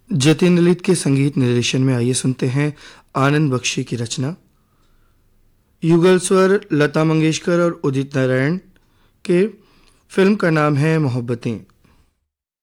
जतिन ललित के संगीत निर्देशन में आइए सुनते हैं आनंद बख्शी की रचना। युगल स्वर लता मंगेशकर और उदित नारायण के। फिल्म का नाम है मोहब्बतें।